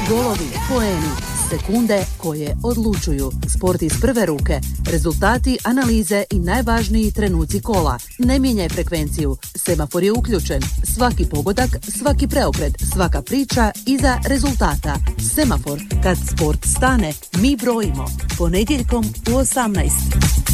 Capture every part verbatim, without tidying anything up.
Golovi, poeni, sekunde koje odlučuju. Sport iz prve ruke, rezultati, analize i najvažniji trenuci kola. Ne mijenjaj frekvenciju. Semafor je uključen. Svaki pogodak, svaki preokret, svaka priča iza rezultata. Semafor. Kad sport stane, mi brojimo. Ponedjeljkom u osamnaest.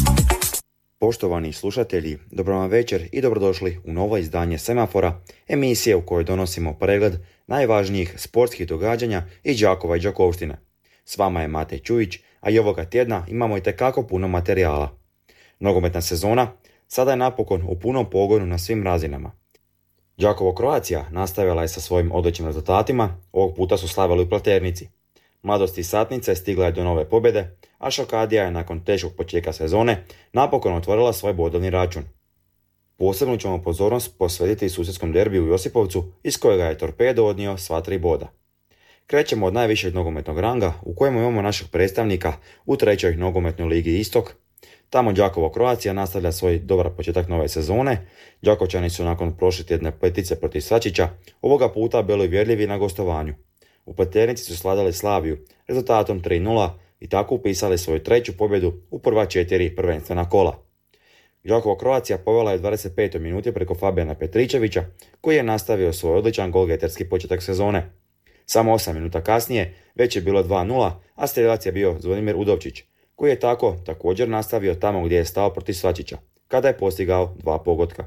Poštovani slušatelji, dobro vam večer i dobrodošli u novo izdanje Semafora, emisije u kojoj donosimo pregled najvažnijih sportskih događanja iz Đakova i Đakovštine. S vama je Matej Čujić, a i ovoga tjedna imamo itekako puno materijala. Nogometna sezona sada je napokon u punom pogonu na svim razinama. Đakovo Croatia nastavila je sa svojim odličnim rezultatima, ovog puta su slavili u Pleternici. Mladost iz Satnice stigla je do nove pobjede, a Šalkadija je nakon teškog početka sezone napokon otvorila svoj bodovni račun. Posebno ćemo pozornost posvetiti susjedskom derbiju u Josipovcu, iz kojega je Torpedo odnio sva tri boda. Krećemo od najvišeg nogometnog ranga, u kojemu imamo našeg predstavnika u trećoj nogometnoj ligi Istok. Tamo Đakovo Croatia nastavlja svoj dobar početak nove sezone. Đakovčani su nakon prošle tjedne petice protiv Svačića ovoga puta bili uvjerljivi na gostovanju. U Pleternici su sladali Slaviju rezultatom tri nula i tako upisali svoju treću pobjedu u prva četiri prvenstvena kola. Đakovo Croatia povela je u dvadeset petoj minuti preko Fabijana Petričevića, koji je nastavio svoj odličan golgeterski početak sezone. Samo osam minuta kasnije već je bilo dva nula, a strelac je bio Zvonimir Udovčić, koji je tako također nastavio tamo gdje je stao protiv Svačića, kada je postigao dva pogotka.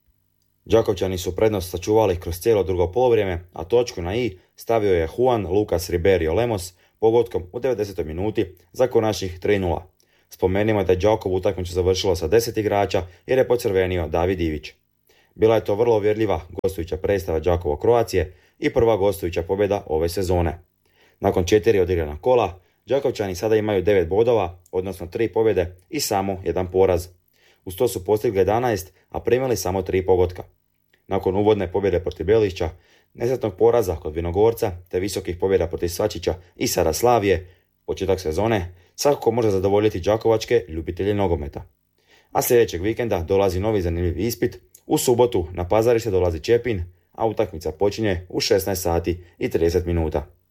Đakovčani su prednost sačuvali kroz cijelo drugo polovrijeme, a točku na i stavio je Juan Lucas Ribeiro Lemos pogotkom u devedesetoj minuti za konačnih tri nula. Spomenimo da je Đakovo utakmicu završilo sa deset igrača jer je pocrvenio David Ivić. Bila je to vrlo uvjerljiva gostujuća predstava Đakovo Croacije i prva gostujuća pobjeda ove sezone. Nakon četiri odigrana kola, Đakovčani sada imaju devet bodova, odnosno tri pobjede i samo jedan poraz. Uz to su postigli jedanaest, a primili samo tri pogotka. Nakon uvodne pobjede protiv Belišća, nesretnog poraza kod Vinogorca te visokih pobjeda protiv Svačića i sada Slavije, početak sezone svakako može zadovoljiti đakovačke ljubitelje nogometa. A sljedećeg vikenda dolazi novi zanimljiv ispit. U subotu na Pazarište dolazi Čepin, a utakmica počinje u šesnaest sati i trideset minuta.